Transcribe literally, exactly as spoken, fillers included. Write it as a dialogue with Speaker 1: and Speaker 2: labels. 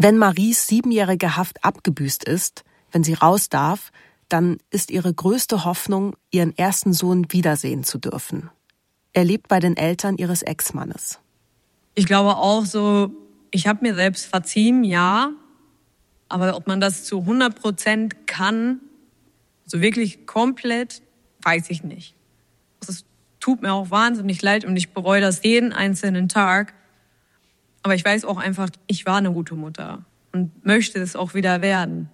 Speaker 1: Wenn Maries siebenjährige Haft abgebüßt ist, wenn sie raus darf, dann ist ihre größte Hoffnung, ihren ersten Sohn wiedersehen zu dürfen. Er lebt bei den Eltern ihres Ex-Mannes.
Speaker 2: Ich glaube auch so, ich habe mir selbst verziehen, ja. Aber ob man das zu hundert Prozent kann, so wirklich komplett, weiß ich nicht. Es tut mir auch wahnsinnig leid und ich bereue das jeden einzelnen Tag. Aber ich weiß auch einfach, ich war eine gute Mutter und möchte es auch wieder werden.